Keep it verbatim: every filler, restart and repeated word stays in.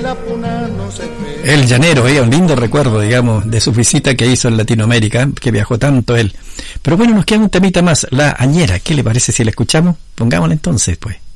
El llanero, eh, un lindo recuerdo, digamos, de su visita que hizo en Latinoamérica, que viajó tanto él. Pero bueno, nos queda un temita más, la Añera. ¿Qué le parece si la escuchamos? Pongámosla entonces, pues.